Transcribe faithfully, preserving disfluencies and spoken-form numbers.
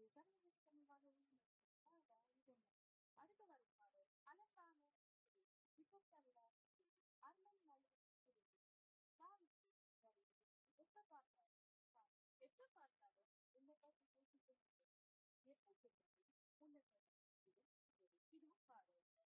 அடுத்து வரும் பாடல் அழகான விபத்தல்ல அண்ணன் நல்ல நாளைக்கு எப்ப பார்த்தாலும் எப்ப பார்த்தாலும் உன்னை பற்றி பேசிக்கொண்டு எப்ப சொன்னாலும் உன்னை பற்றி இதுவும் பாடல்